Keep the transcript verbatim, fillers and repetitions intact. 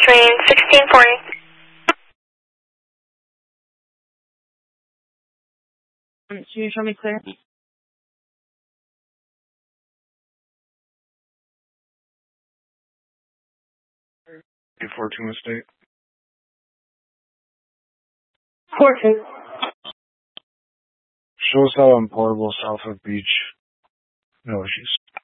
train sixteen forty. Can you show me clear? fourteen mistake. fourteen. Show us out on Portable, South of Beach. No issues.